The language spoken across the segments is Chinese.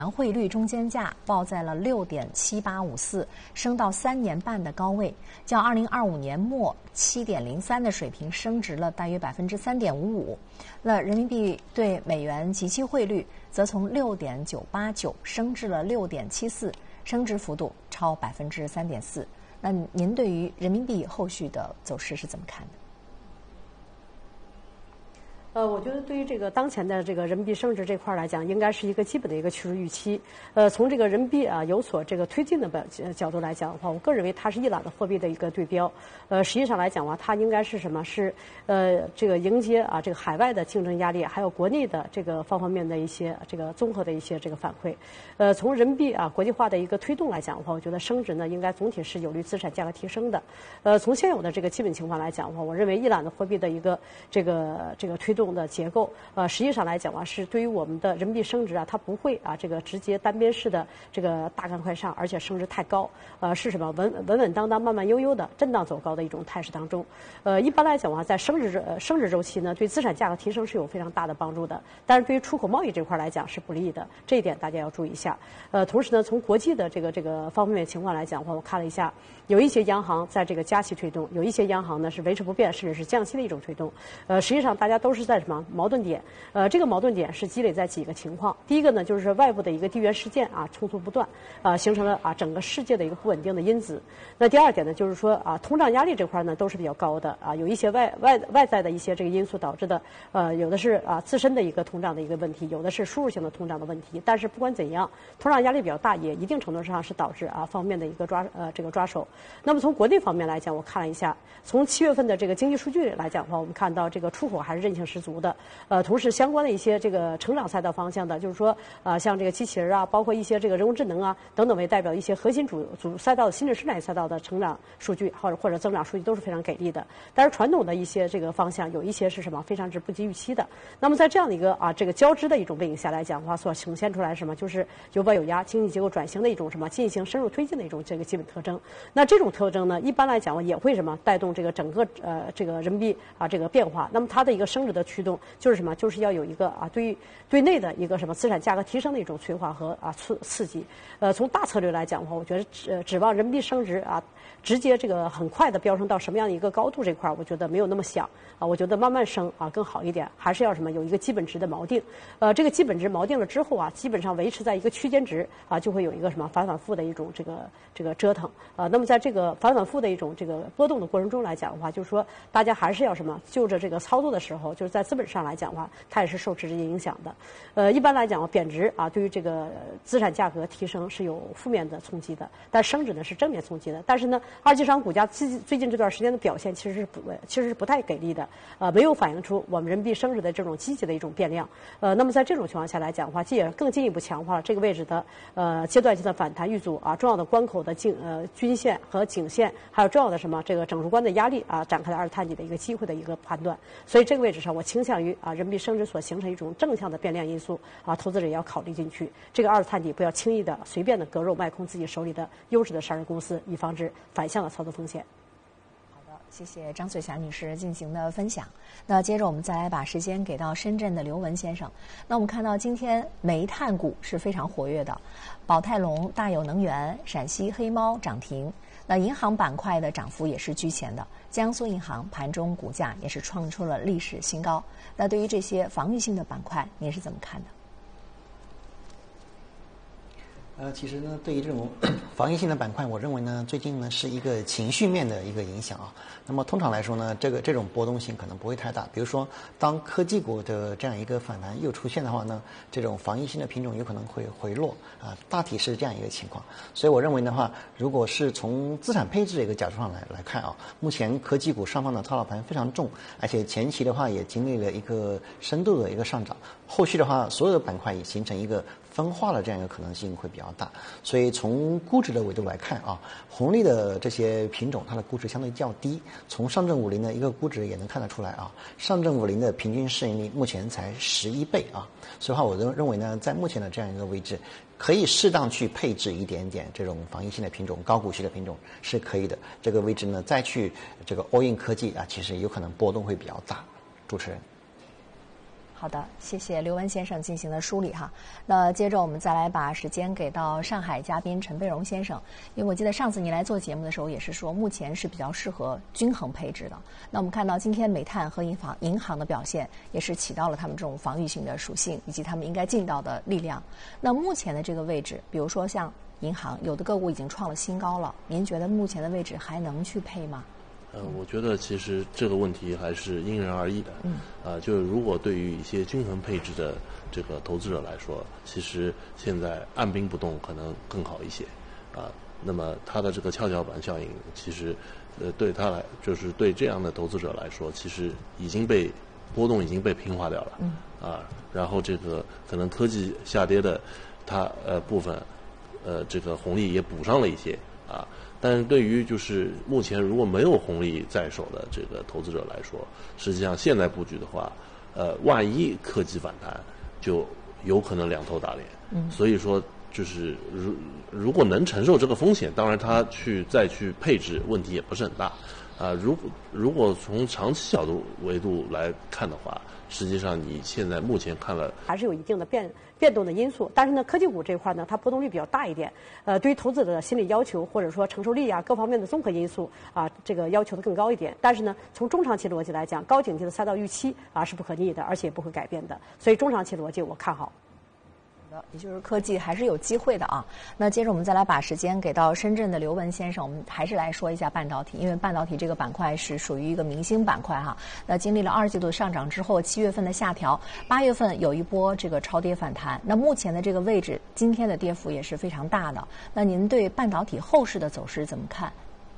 汇率中间价报在了6.7854，升到3年半的高位，较2025年末7.03的水平升值了大约3.55%。那人民币对美元即期汇率则从6.989升至了6.74，升值幅度超3.4%。那您对于人民币后续的走势是怎么看的？ 我觉得对于这个当前的这个人民币升值这块来讲，应该是一个基本的一个趋势预期。从这个人民币有所这个推进的角度来讲的话，我个人认为它是伊朗的货币的一个对标。实际上来讲的话，它应该是什么？是这个迎接这个海外的竞争压力，还有国内的这个方方面的一些这个综合的一些这个反馈。从人民币国际化的一个推动来讲的话，我觉得升值呢应该总体是有利资产价格提升的。从现有的这个基本情况来讲的话，我认为伊朗的货币的一个这个推动的结构，实际上来讲是对于我们的人民币升值它不会这个直接单边式的这个大干快上，而且升值太高，是什么稳当当、慢慢悠悠的震荡走高的一种态势当中。一般来讲在升值周期呢，对资产价格提升是有非常大的帮助的，但是对于出口贸易这块来讲是不利的，这一点大家要注意一下。同时呢，从国际的这个方面情况来讲的话，我看了一下，有一些央行在这个加息推动，有一些央行呢是维持不变，甚至是降息的一种推动。实际上大家都是在什么矛盾点？这个矛盾点是积累在几个情况。第一个呢，就是外部的一个地缘事件冲突不断，形成了整个世界的一个不稳定的因子。那第二点呢，就是说通胀压力这块呢都是比较高的有一些外在的一些这个因素导致的，有的是自身的一个通胀的一个问题，有的是输入性的通胀的问题。但是不管怎样，通胀压力比较大，也一定程度上是导致方面的一个抓手。那么从国内方面来讲，我看了一下，从7月份的这个经济数据来讲的话，我们看到这个出口还是韧性十足的。同时相关的一些这个成长赛道方向的，就是说像这个机器人包括一些这个人工智能等等为代表一些核心主赛道的新质生产赛道的成长数据或者增长数据都是非常给力的。但是传统的一些这个方向有一些是什么非常之不及预期的。那么在这样的一个这个交织的一种背景下来讲的话，所呈现出来什么就是有保有压、经济结构转型的一种什么进行深入推进的一种这个基本特征。那这种特征呢，一般来讲也会什么带动这个整个这个人民币这个变化。那么它的一个升值的驱动就是什么？就是要有一个对内的一个什么资产价格提升的一种催化和刺激。从大策略来讲的话，我觉得指望人民币升值直接这个很快的飙升到什么样的一个高度这块，我觉得没有那么想我觉得慢慢升更好一点，还是要什么有一个基本值的锚定。这个基本值锚定了之后基本上维持在一个区间值就会有一个什么反复的一种这个折腾那么在这个反复的一种这个波动的过程中来讲的话，就是说大家还是要什么就着这个操作的时候，就是在资本上来讲的话，它也是受直接影响的。一般来讲贬值对于这个资产价格提升是有负面的冲击的，但升值呢是正面冲击的。但是呢，二级市场股价最近这段时间的表现其实是不太给力的，没有反映出我们人民币升值的这种积极的一种变量。那么在这种情况下来讲的话，这也更进一步强化了这个位置的阶段性的反弹遇阻重要的关口的均线和颈线，还有重要的什么这个整数关的压力展开了二次探底的一个机会的一个判断。所以这个位置上，我倾向于人民币升值所形成一种正向的变量因素投资者也要考虑进去。这个二次探底不要轻易的随便的割肉卖空自己手里的优质的上市公司，以防止反向的操作风险。 好的，谢谢张翠霞女士进行的分享。那接着我们再来把时间给到深圳的刘文先生。那我们看到今天煤炭股是非常活跃的，宝泰隆、大有能源、陕西黑猫涨停。那银行板块的涨幅也是居前的，江苏银行盘中股价也是创出了历史新高。那对于这些防御性的板块，您是怎么看的？ 其实呢，对于这种防御性的板块，我认为呢，最近呢是一个情绪面的一个影响那么通常来说呢，这种波动性可能不会太大。比如说，当科技股的这样一个反弹又出现的话呢，这种防御性的品种有可能会回落大体是这样一个情况。所以我认为的话，如果是从资产配置的一个角度上来看目前科技股上方的套牢盘非常重，而且前期的话也经历了一个深度的一个上涨，后续的话所有的板块也形成一个分化的这样一个可能性会比较大。所以从估值的维度来看红利的这些品种它的估值相对较低。从上证50的一个估值也能看得出来上证50的平均市盈率目前才11倍所以话我认为呢，在目前的这样一个位置，可以适当去配置一点点这种防御性的品种、高股息的品种是可以的。这个位置呢，再去这个 all in 科技其实有可能波动会比较大。主持人。 好的，谢谢刘文先生进行的梳理哈。那接着我们再来把时间给到上海嘉宾陈贝荣先生，因为我记得上次您来做节目的时候也是说，目前是比较适合均衡配置的。那我们看到今天煤炭和银行的表现也是起到了他们这种防御性的属性，以及他们应该尽到的力量。那目前的这个位置，比如说像银行，有的个股已经创了新高了，您觉得目前的位置还能去配吗？ 我觉得其实这个问题还是因人而异的。就是如果对于一些均衡配置的这个投资者来说，其实现在按兵不动可能更好一些。那么它的这个跷跷板效应，其实对它来就是对这样的投资者来说，其实波动已经被平滑掉了。然后这个可能科技下跌的它部分这个红利也补上了一些但是对于就是目前如果没有红利在手的这个投资者来说，实际上现在布局的话，万一科技反弹，就有可能两头打脸。所以说就是如果能承受这个风险，当然他再去配置问题也不是很大。如果从长期角度维度来看的话，实际上你现在目前看了还是有一定的变动的因素，但是呢，科技股这块呢，它波动率比较大一点，对于投资者的心理要求或者说承受力各方面的综合因素这个要求的更高一点。但是呢，从中长期逻辑来讲，高景气的赛道预期是不可逆的，而且也不会改变的，所以中长期逻辑我看好。 也就是科技还是有机会的啊。那接着我们再来把时间给到深圳的刘文先生，我们还是来说一下半导体，因为半导体这个板块是属于一个明星板块哈。那经历了2季度的上涨之后，7月份的下调，8月份有一波这个超跌反弹。那目前的这个位置，今天的跌幅也是非常大的。那您对半导体后市的走势怎么看？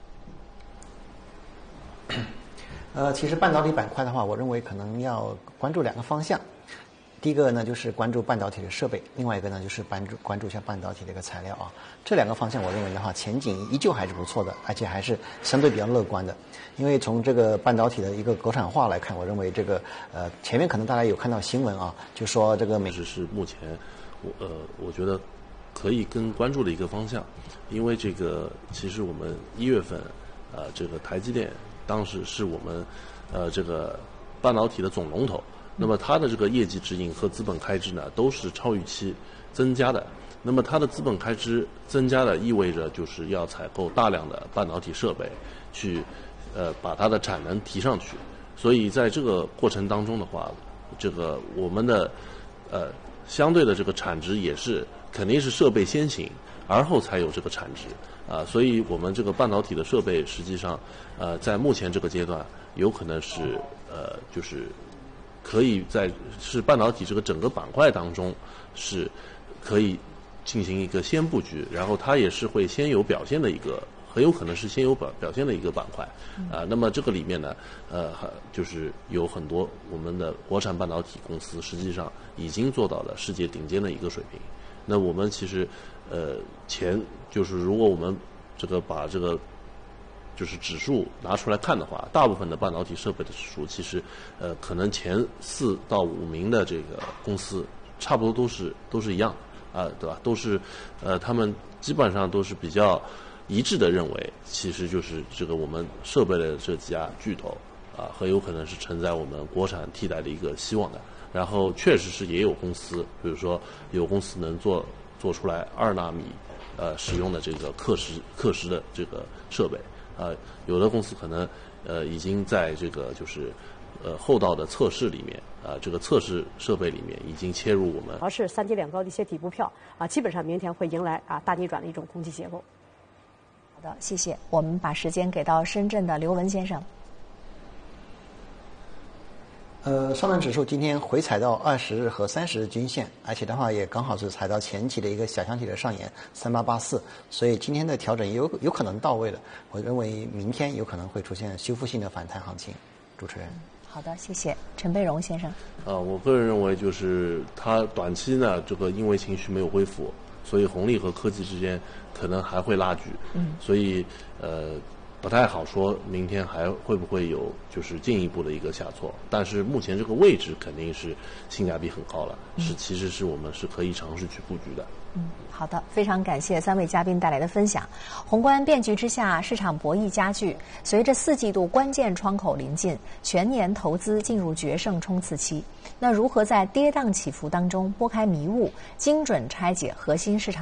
其实半导体板块的话，我认为可能要关注2个方向。第一个呢，就是关注半导体的设备；另外一个呢，就是关注一下半导体的一个材料这2个方向，我认为的话，前景依旧还是不错的，而且还是相对比较乐观的。因为从这个半导体的一个国产化来看，我认为这个前面可能大家有看到新闻就说这个美是目前我觉得可以更关注的一个方向，因为这个其实我们1月份这个台积电当时是我们这个半导体的总龙头。那么它的这个业绩指引和资本开支呢，都是超预期增加的。那么它的资本开支增加的意味着就是要采购大量的半导体设备，去把它的产能提上去。所以在这个过程当中的话，这个我们的相对的这个产值也是肯定是设备先行，而后才有这个产值所以我们这个半导体的设备实际上在目前这个阶段有可能是就是可以是半导体这个整个板块当中是可以进行一个先布局，然后它也是会先有表现的一个，很有可能是先有表现的一个板块那么这个里面呢就是有很多我们的国产半导体公司实际上已经做到了世界顶尖的一个水平。那我们其实就是如果我们这个把这个就是指数拿出来看的话，大部分的半导体设备的指数其实可能前4到5名的这个公司差不多都是一样对吧？都是他们基本上都是比较一致的认为，其实就是这个我们设备的这几家巨头很有可能是承载我们国产替代的一个希望的。然后确实是也有公司，比如说有公司能做出来2纳米使用的这个刻蚀的这个设备有的公司可能已经在这个就是后道的测试里面这个测试设备里面已经切入我们。 而是3级两高的一些底部票基本上明天会迎来大逆转的一种攻击结构。 好的，谢谢。我们把时间给到深圳的刘文先生。 上证指数今天回踩到20日和30日均线，而且的话也刚好是踩到前期的一个小箱体的上沿3884，所以今天的调整也有可能到位了。我认为明天有可能会出现修复性的反弹行情。主持人。 好的，谢谢。陈贝荣先生。 我个人认为就是它短期呢，这个因为情绪没有恢复，所以红利和科技之间可能还会拉锯。所以不太好说明天还会不会有就是进一步的一个下挫，但是目前这个位置肯定是性价比很高了，其实是我们是可以尝试去布局的。 好的，非常感谢3位嘉宾带来的分享。宏观变局之下，市场博弈加剧，随着4季度关键窗口临近，全年投资进入决胜冲刺期。那如何在跌宕起伏当中拨开迷雾，精准拆解核心市场